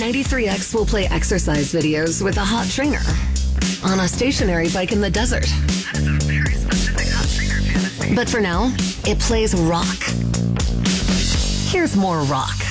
93X will play exercise videos with a hot trainer on a stationary bike in the desert. That is a very specific hot trainer fantasy. But for now, it plays rock. Here's more rock.